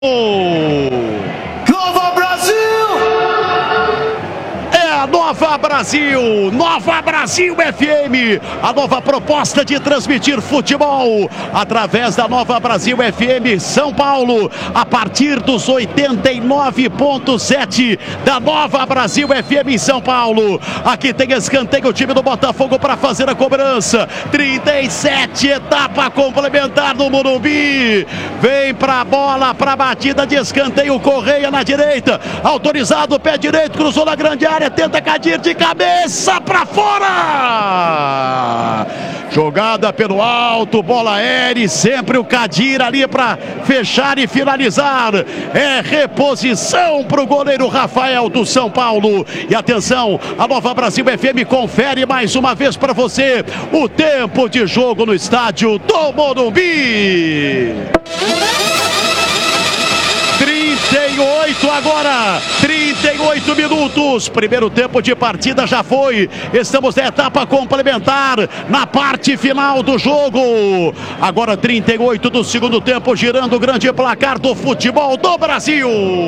Nova Brasil! É a Nova Brasil, Nova Brasil FM, a nova proposta de transmitir futebol através da Nova Brasil FM São Paulo, a partir dos 89.7 da Nova Brasil FM em São Paulo. Aqui tem escanteio, o time do Botafogo para fazer a cobrança. 37, etapa complementar do Morumbi. Vem pra bola, pra batida de escanteio, Correia na direita, autorizado, pé direito, cruzou na grande área, tenta Kadir de cabeça pra fora. Jogada pelo alto, bola aérea, sempre o Kadir ali para fechar e finalizar. É reposição para o goleiro Rafael do São Paulo. E atenção, a Nova Brasil FM confere mais uma vez para você o tempo de jogo no estádio do Morumbi. 38 agora, 38 minutos, primeiro tempo de partida já foi, estamos na etapa complementar, na parte final do jogo, agora 38 do segundo tempo, girando o grande placar do futebol do Brasil.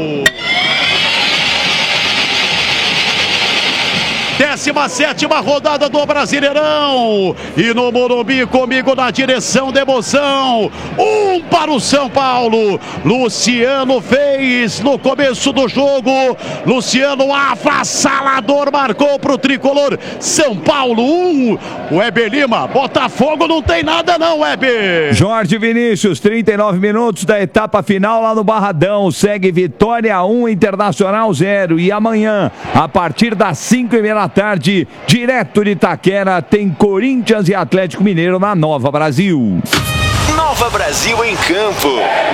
17ª rodada do Brasileirão, e no Morumbi comigo na direção da emoção, para o São Paulo. Luciano fez no começo do jogo, Luciano avassalador, marcou para o tricolor. São Paulo 1, Weber Lima, Botafogo não tem nada não, Weber. Jorge Vinícius, 39 minutos da etapa final lá no Barradão, segue Vitória 1, Internacional 0, e amanhã, a partir das 5h30 da tarde, direto de Itaquera, tem Corinthians e Atlético Mineiro na Nova Brasil. Nova Brasil em campo.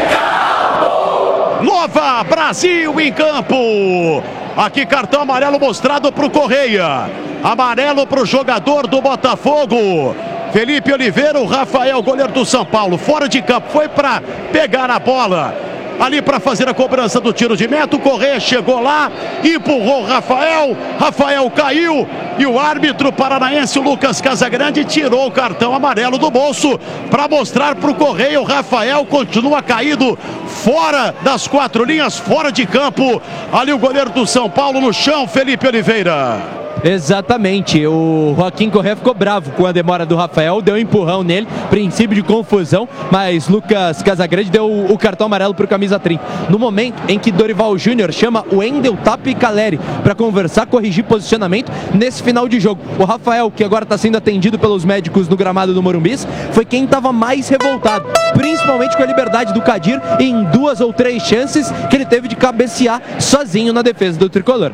Nova Brasil em campo. Aqui cartão amarelo mostrado para o Correia. Amarelo para o jogador do Botafogo. Felipe Oliveira, o Rafael, goleiro do São Paulo, fora de campo, foi para pegar a bola ali para fazer a cobrança do tiro de meta. O Correia chegou lá, empurrou o Rafael, Rafael caiu e o árbitro paranaense, o Lucas Casagrande, tirou o cartão amarelo do bolso para mostrar para o Correia. O Rafael continua caído fora das quatro linhas, fora de campo. Ali o goleiro do São Paulo no chão, Felipe Oliveira. Exatamente, o Joaquim Correa ficou bravo com a demora do Rafael, deu um empurrão nele, princípio de confusão, mas Lucas Casagrande deu o cartão amarelo para o camisa 30. No momento em que Dorival Júnior chama o Wendel Tapia Caleri para conversar, corrigir posicionamento nesse final de jogo. O Rafael, que agora está sendo atendido pelos médicos no gramado do Morumbi, foi quem estava mais revoltado, principalmente com a liberdade do Kadir em 2 ou 3 chances que ele teve de cabecear sozinho na defesa do tricolor.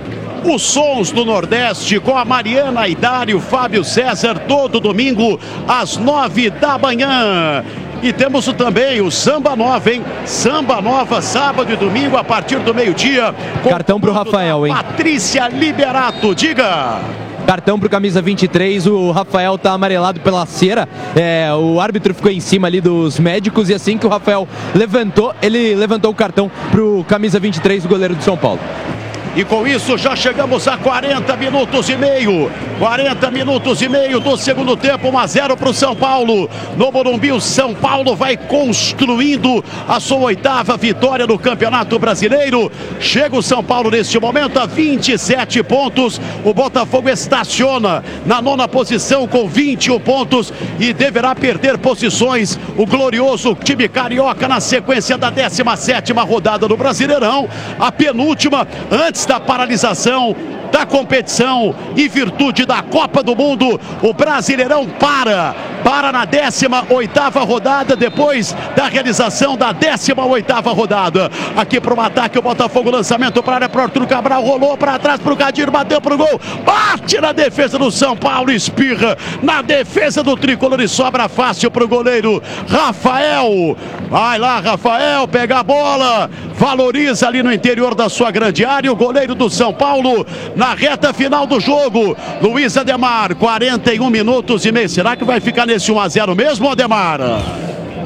Os sons do Nordeste com a Mariana Aidar e o Fábio César, todo domingo às 9 da manhã. E temos também o Samba Nova, hein? Samba Nova, sábado e domingo a partir do meio-dia. Cartão pro Rafael, hein? Patrícia Liberato, diga! Cartão pro camisa 23, o Rafael tá amarelado pela cera, o árbitro ficou em cima ali dos médicos e assim que o Rafael levantou, ele levantou o cartão pro camisa 23, o goleiro do São Paulo. E com isso já chegamos a 40 minutos e meio. 40 minutos e meio do segundo tempo, 1-0 para o São Paulo. No Morumbi, o São Paulo vai construindo a sua 8ª vitória no Campeonato Brasileiro. Chega o São Paulo neste momento a 27 pontos. O Botafogo estaciona na 9ª posição com 21 pontos e deverá perder posições. O glorioso time carioca na sequência da 17ª rodada do Brasileirão. A penúltima, antes da paralisação da competição em virtude da Copa do Mundo. O Brasileirão para na 18ª rodada, depois da realização da 18ª rodada. Aqui para o ataque, o Botafogo, lançamento para a área, para o Arthur Cabral, rolou para trás para o Kadir, bateu para o gol, bate na defesa do São Paulo, espirra na defesa do tricolor e sobra fácil para o goleiro Rafael. Vai lá, Rafael, pega a bola, valoriza ali no interior da sua grande área, o goleiro do São Paulo na reta final do jogo. Luiz Ademar, 41 minutos e meio. Será que vai ficar nesse 1-0 mesmo, Ademar?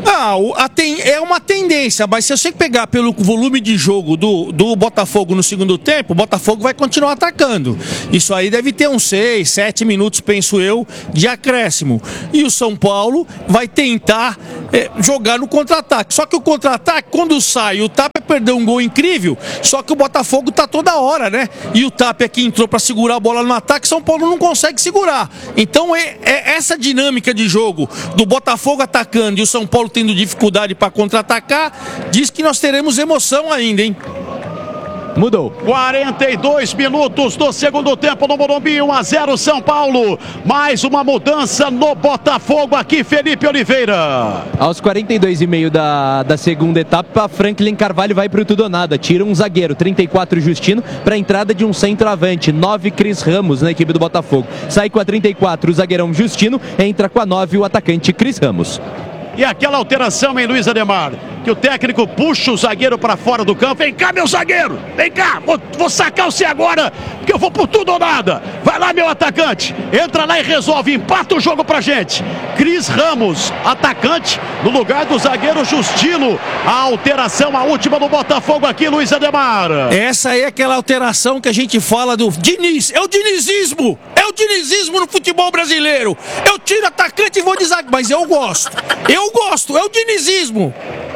É uma tendência, mas se você pegar pelo volume de jogo do Botafogo no segundo tempo, o Botafogo vai continuar atacando. Isso aí deve ter uns 6, 7 minutos, penso eu, de acréscimo. E o São Paulo vai tentar jogar no contra-ataque. Só que o contra-ataque, quando sai, o Tapia perdeu um gol incrível, só que o Botafogo tá toda hora, né? E o Tapia que entrou para segurar a bola no ataque, São Paulo não consegue segurar. Então essa dinâmica de jogo do Botafogo atacando e o São Paulo tendo dificuldade para contra-atacar, diz que nós teremos emoção ainda, hein? Mudou. 42 minutos do segundo tempo no Morumbi, 1-0 São Paulo. Mais uma mudança no Botafogo aqui, Felipe Oliveira. Aos 42,5 da segunda etapa, Franklin Carvalho vai pro tudo ou nada. Tira um zagueiro, 34 Justino, para a entrada de um centroavante, 9 Cris Ramos na equipe do Botafogo. Sai com a 34 o zagueirão Justino, entra com a 9 o atacante Cris Ramos. E aquela alteração em Luiz Ademar, que o técnico puxa o zagueiro para fora do campo. Vem cá, meu zagueiro, vem cá, vou sacar você agora, porque eu vou por tudo ou nada. Vai lá, meu atacante, entra lá e resolve, empata o jogo pra gente. Cris Ramos, atacante, no lugar do zagueiro Justino. A alteração, a última do Botafogo aqui, Luiz Ademar. Essa é aquela alteração que a gente fala do Diniz, é o dinizismo no futebol brasileiro. Eu tiro atacante e vou de zagueiro, mas eu gosto, é o dinizismo.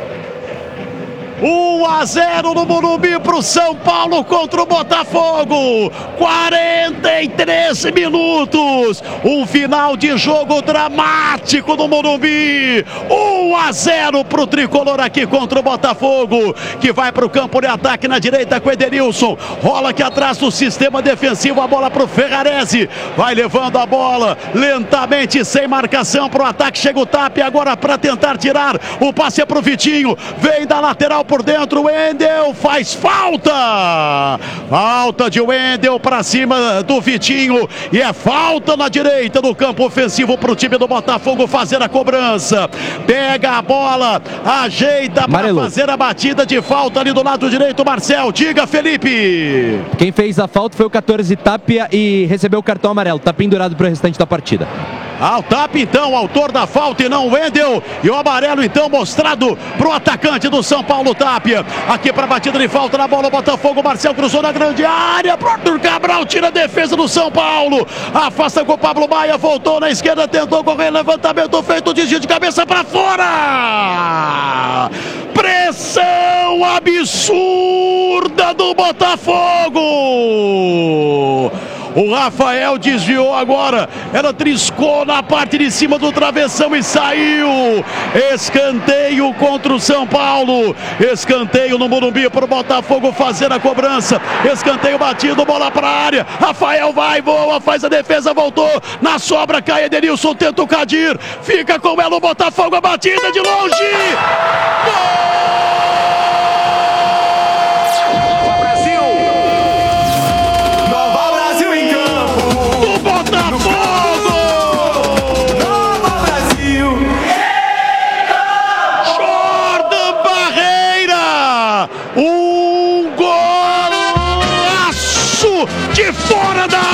1-0 no Morumbi pro São Paulo contra o Botafogo. 43 minutos. Um final de jogo dramático no Morumbi. 1-0 pro tricolor aqui contra o Botafogo, que vai pro campo de ataque na direita com Edenilson. Rola aqui atrás do sistema defensivo, a bola pro Ferrarese. Vai levando a bola lentamente, sem marcação pro ataque. Chega o Tapia agora para tentar tirar. O passe é pro Vitinho. Vem da lateral por dentro, o Wendel faz falta de Wendel para cima do Vitinho, e é falta na direita do campo ofensivo para o time do Botafogo fazer a cobrança. Pega a bola, ajeita para fazer a batida de falta ali do lado direito. Marcel, diga, Felipe. Quem fez a falta foi o 14 Tapia e recebeu o cartão amarelo, tá pendurado para o restante da partida. O Tapia então, autor da falta e não o Wendel, e o amarelo então mostrado pro atacante do São Paulo, Tapia. Aqui para batida de falta na bola, o Botafogo, Marcel cruzou na grande área, pro Arthur Cabral, tira a defesa do São Paulo, afasta com o Pablo Maia, voltou na esquerda, tentou correr, levantamento feito, desvio de cabeça para fora. Pressão absurda do Botafogo. O Rafael desviou agora, ela triscou na parte de cima do travessão e saiu. Escanteio contra o São Paulo. Escanteio no Morumbi para o Botafogo fazer a cobrança. Escanteio batido, bola para a área. Rafael vai, voa, faz a defesa, voltou. Na sobra cai Edenilson, tenta o Kadir. Fica com ela o Botafogo, a batida de longe. Gol!